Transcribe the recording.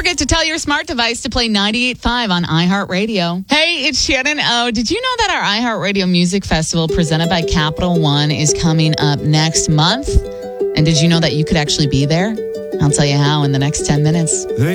forget to tell your smart device to play 98.5 on iHeartRadio. Hey, it's Shannon O. Did you know that our iHeartRadio Music Festival presented by Capital One is coming up next month? And did you know that you could actually be there? I'll tell you how in the next 10 minutes.